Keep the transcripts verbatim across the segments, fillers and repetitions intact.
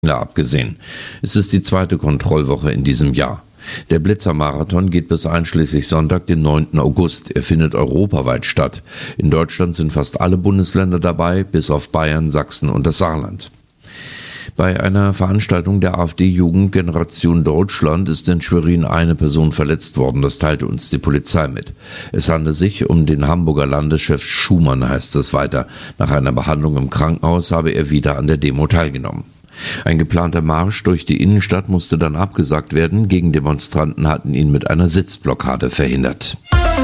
abgesehen. Es ist die zweite Kontrollwoche in diesem Jahr. Der Blitzermarathon geht bis einschließlich Sonntag, den neunten August. Er findet europaweit statt. In Deutschland sind fast alle Bundesländer dabei, bis auf Bayern, Sachsen und das Saarland. Bei einer Veranstaltung der AfD-Jugend Generation Deutschland ist in Schwerin eine Person verletzt worden, das teilte uns die Polizei mit. Es handelt sich um den Hamburger Landeschef Schumann, heißt es weiter. Nach einer Behandlung im Krankenhaus habe er wieder an der Demo teilgenommen. Ein geplanter Marsch durch die Innenstadt musste dann abgesagt werden. Gegendemonstranten hatten ihn mit einer Sitzblockade verhindert.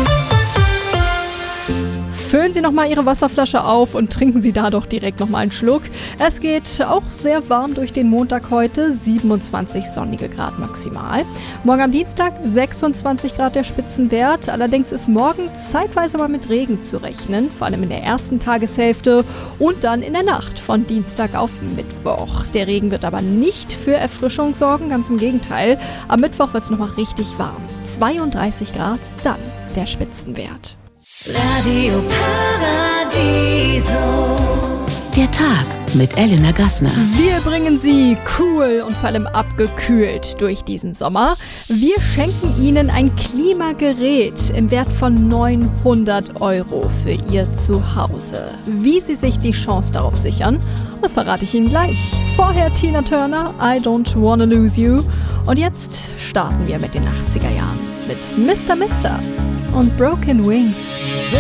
Füllen Sie nochmal Ihre Wasserflasche auf und trinken Sie da doch direkt nochmal einen Schluck. Es geht auch sehr warm durch den Montag heute, siebenundzwanzig sonnige Grad maximal. Morgen am Dienstag sechsundzwanzig Grad der Spitzenwert. Allerdings ist morgen zeitweise mal mit Regen zu rechnen, vor allem in der ersten Tageshälfte und dann in der Nacht von Dienstag auf Mittwoch. Der Regen wird aber nicht für Erfrischung sorgen, ganz im Gegenteil. Am Mittwoch wird es nochmal richtig warm. zweiunddreißig Grad, dann der Spitzenwert. Radio Paradiso. Der Tag mit Elena Gassner. Wir bringen Sie cool und vor allem abgekühlt durch diesen Sommer. Wir schenken Ihnen ein Klimagerät im Wert von neunhundert Euro für Ihr Zuhause. Wie Sie sich die Chance darauf sichern, das verrate ich Ihnen gleich. Vorher Tina Turner, I Don't Wanna Lose You. Und jetzt starten wir mit den achtziger Jahren mit Mister Mister und Broken Wings.